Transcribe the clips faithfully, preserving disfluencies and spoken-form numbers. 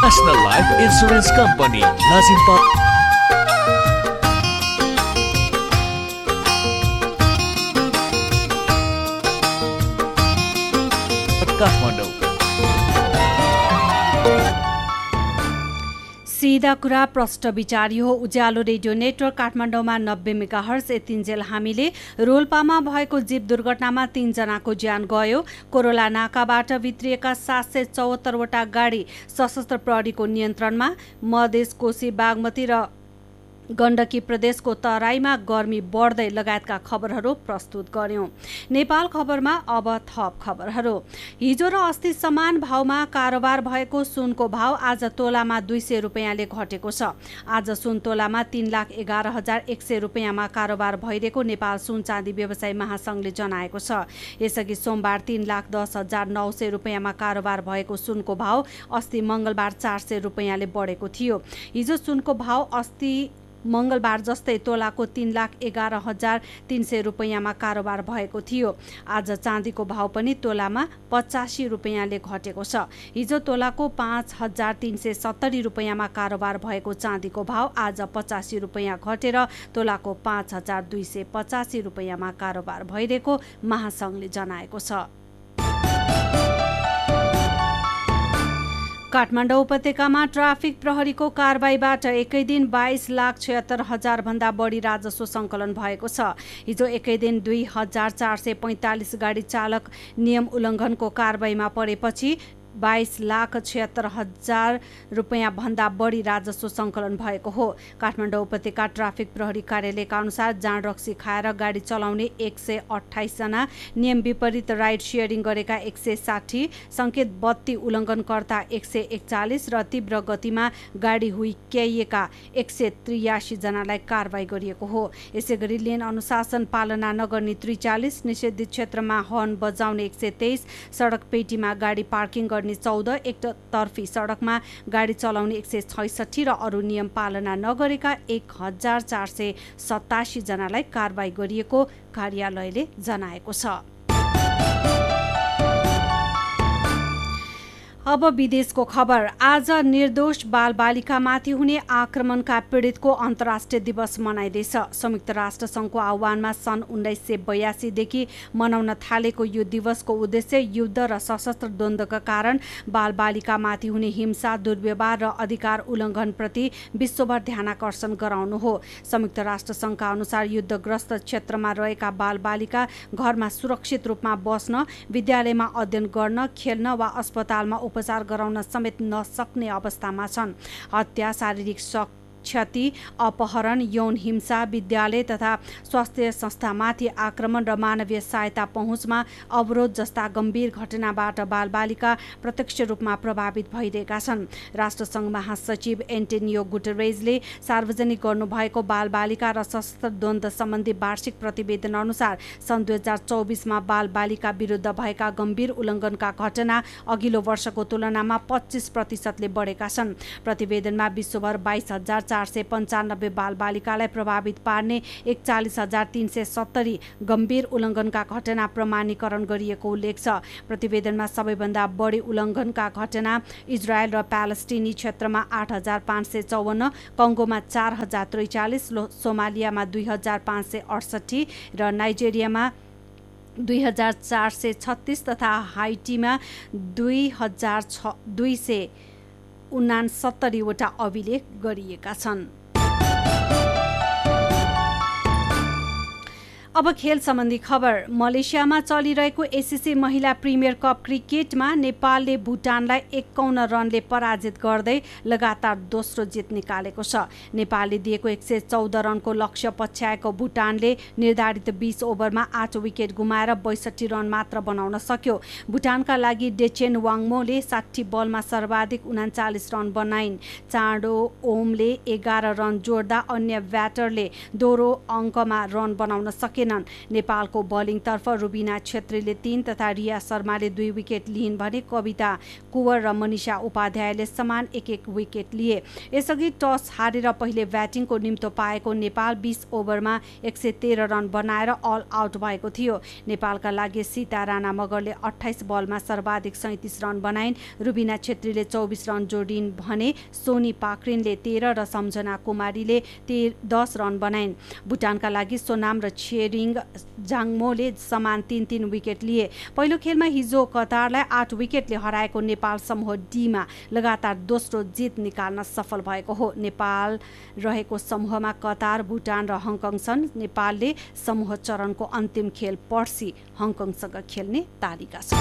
National life insurance company लाजिम्पा Kathmandu. सीधा कुरा प्रष्ट विचारी हो। उज्यालो रेडियो नेटवर्क काठमाडौँमा नब्बे मेगाहर्ज यतिन्जेल हामीले रोल्पामा भएको जीव दुर्घटनामा तीनजनाको ज्यान गयो। कोरोला नाकाबाट भित्रिएका सात सय चौहत्तरवटा गाडी सशस्त्र प्रहरीको नियन्त्रणमा। मधेस कोशी बागमती र गण्डकी प्रदेशको तराईमा गर्मी बढ्दै लगायतका खबरहरू प्रस्तुत गर्यौं। नेपाल खबरमा अब थप खबरहरू। हिजो र अस्ति समान भावमा कारोबार भएको सुनको भाव आज तोलामा दुई सय रुपियाँले घटेको छ। आज सुन तोलामा तीन लाख एघार हजार एक सय रुपियाँमा कारोबार भइरहेको नेपाल सुन चाँदी व्यवसायी महासंघले जनाएको छ। यसअघि सोमबार तीन लाख दस हजार नौ सय रुपियाँमा कारोबार भएको सुनको भाव अस्ति मंगलबार चार सय रुपियाँले बढेको थियो। हिजो सुनको भाव अस्ति मंगलबार जस्तै तोलाको तीन लाख एघार हजार तीन सय रुपियाँमा कारोबार भएको थियो। आज चाँदीको भाव पनि तोलामा पचासी रुपियाँले घटेको छ। हिजो तोलाको पाँच हजार तीन सय सत्तरी रुपियाँमा कारोबार भएको चाँदीको भाव आज पचासी रुपियाँ घटेर तोलाको पाँच हजार दुई सय पचासी रुपियाँमा कारोबार भइरहेको महासंघले जनाएको छ। काठमाडौँ उपत्यकामा ट्राफिक प्रहरीको कारबाहीबाट एकै दिन बाइस लाख छयत्तर हजार भन्दा बढी राजस्व सङ्कलन भएको छ। हिजो एकै दिन दुई हजार चार सय पैँतालिस गाडी चालक नियम उल्लङ्घनको कारबाहीमा परेपछि बाइस लाख छयत्तर हजार रुपियाँ भन्दा बढी राजस्व सङ्कलन भएको हो। काठमाडौँ उपत्यका ट्राफिक प्रहरी कार्यालयका अनुसार जाँड रक्सी खाएर गाडी चलाउने एक सय अठाइसजना, नियम विपरीत राइड सेयरिङ गरेका एक सय साठी, सङ्केत बत्ती उल्लङ्घनकर्ता एक सय एकचालिस र तीव्र गतिमा गाडी हुइक्याइएका एक सय त्रियासी जनालाई कारबाही गरिएको हो। यसै गरी लेन अनुशासन पालना नगर्ने त्रिचालिस, निषेधित क्षेत्रमा हर्न बजाउने एक सय तेइस, सडक पेटीमा गाडी पार्किङ गर्ने चौध, एकतर्फी सडकमा गाडी चलाउने एक सय छैसठी र अरू नियम पालना नगरेका एक हजार चार सय सतासी जनालाई कारबाही गरिएको कार्यालयले जनाएको छ। अब विदेशको खबर। आज निर्दोष बालबालिकामाथि हुने आक्रमणका पीडितको अन्तर्राष्ट्रिय दिवस मनाइँदैछ। संयुक्त राष्ट्र सङ्घको आह्वानमा सन् उन्नाइस सय बयासीदेखि मनाउन थालेको यो दिवसको उद्देश्य युद्ध र सशस्त्र द्वन्द्वका कारण बालबालिकामाथि हुने हिंसा, दुर्व्यवहार र अधिकार उल्लङ्घनप्रति विश्वभर ध्यानाकर्षण गराउनु हो। संयुक्त राष्ट्र सङ्घका अनुसार युद्धग्रस्त क्षेत्रमा रहेका बालबालिका घरमा सुरक्षित रूपमा बस्न, विद्यालयमा अध्ययन गर्न, खेल्न वा अस्पतालमा उपचार गराउन समेत नसक्ने अवस्थामा छन्। हत्या, शारीरिक क्षति, अपहरण, यौन हिंसा, विद्यालय तथा स्वास्थ्य संस्थामाथि आक्रमण र मानवीय सहायता पहुँचमा अवरोध जस्ता गम्भीर घटनाबाट बालबालिका प्रत्यक्ष रूपमा प्रभावित भइरहेका छन्। राष्ट्रसङ्घ महासचिव एन्टोनियो गुटेरेजले सार्वजनिक गर्नुभएको बालबालिका र सशस्त्र द्वन्द्व सम्बन्धी वार्षिक प्रतिवेदन अनुसार सन् दुई हजार चौबिसमा बालबालिका विरुद्ध भएका गम्भीर उल्लङ्घनका घटना अघिल्लो वर्षको तुलनामा पच्चिस प्रतिशतले बढेका छन्। प्रतिवेदनमा विश्वभर बाइस हजार चार सय पन्चानब्बे बालबालिकालाई प्रभावित पार्ने एकचालिस हजार तीन सय सत्तरी गम्भीर उल्लङ्घनका घटना प्रमाणीकरण गरिएको उल्लेख छ। प्रतिवेदनमा सबैभन्दा बढी उल्लङ्घनका घटना इजरायल र प्यालेस्टिनी क्षेत्रमा आठ हजार पाँच सय चौवन्न, कङ्गोमा चार हजार त्रिचालिस, सोमालियामा दुई हजार पाँच सय अडसठी र नाइजेरियामा दुई हजार चार सय छत्तिस तथा हाइटीमा दुई हजार छ दुई सय उनासत्तरीवटा अभिलेख गरिएका छन्। अब खेल सम्बन्धी खबर। मलेसियामा चलिरहेको एसिसी महिला प्रिमियर कप क्रिकेटमा नेपालले भुटानलाई एकाउन्न रनले पराजित गर्दै लगातार दोस्रो जित निकालेको छ। नेपालले दिएको एक सय चौध रनको लक्ष्य पछ्याएको भुटानले निर्धारित बीस ओभरमा आठ विकेट गुमाएर बैसठी रन मात्र बनाउन सक्यो। भुटानका लागि डेचेन वाङमोले साठी बलमा सर्वाधिक उनाचालिस रन बनाइन्। चाँडो ओमले एघार रन जोड्दा अन्य ब्याटरले दोहोरो अङ्कमा रन बनाउन सके सकेनन्। नेपालको बलिङतर्फ रुबिना छेत्रीले तीन तथा रिया शर्माले दुई विकेट लिइन् भने कविता कुवर र मनिषा उपाध्यायले समान एक एक विकेट लिए। यसअघि टस हारेर पहिले ब्याटिङको निम्तो पाएको नेपाल बीस ओभरमा एक सय तेह्र रन बनाएर अल आउट भएको थियो। नेपालका लागि सीता राणा मगरले अठाइस बलमा सर्वाधिक सैंतिस रन बनाइन्। रुबिना छेत्रीले चौबिस रन जोडिन् भने सोनी पाक्रिनले तेह्र र सम्झना कुमारीले दस रन बनाइन्। भुटानका लागि सोनाम र छेरिङ जाङमोले समान तीन तीन विकेट लिए। पहिलो खेलमा हिजो कतारलाई आठ विकेटले हराएको नेपाल समूह डीमा लगातार दोस्रो जित निकाल्न सफल भएको हो। नेपाल रहेको समूहमा कतार, भुटान र हङकङ छन्। नेपालले समूह चरणको अन्तिम खेल पर्सि हङकङसँग खेल्ने तालिका छ।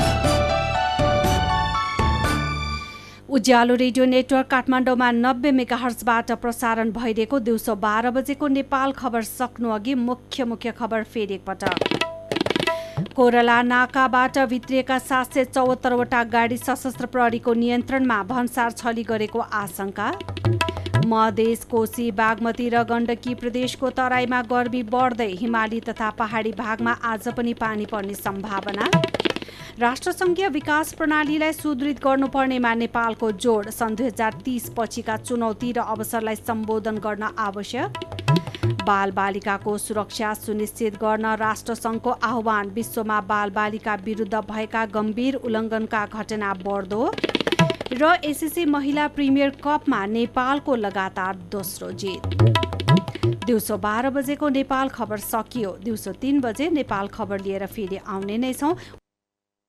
उज्यालो रेडियो नेटवर्क काठमाडौँमा नब्बे मेगाहर्जबाट प्रसारण भइरहेको दिउँसो बाह्र बजेको नेपाल खबर सक्नु अघि मुख्य मुख्य खबर फेरि एकपटक। कोरला नाकाबाट भित्रिएका सात सय चौहत्तरवटा गाडी सशस्त्र प्रहरीको नियन्त्रणमा, भन्सार छली गरेको आशंका। मधेस, कोशी, बागमती र गण्डकी प्रदेशको तराईमा गर्मी बढ्दै, हिमाली तथा पहाडी भागमा आज पनि पानी पर्ने सम्भावना। राष्ट्रसङ्घीय विकास प्रणालीलाई सुदृढ गर्नुपर्नेमा नेपालको जोड, सन् दुई हजार तीस पछिका चुनौती र अवसरलाई सम्बोधन गर्न आवश्यक। बालबालिकाको सुरक्षा सुनिश्चित गर्न राष्ट्रसङ्घको आह्वान, विश्वमा बालबालिका विरुद्ध भएका गम्भीर उल्लङ्घनका घटना बढ्दो। र एसएससी महिला प्रिमियर कपमा नेपालको लगातार दोस्रो जित। दिउँसो बाह्र बजेको नेपाल खबर सकियो। दिउँसो तीन बजे नेपाल खबर लिएर फेरि आउने नै छौँ।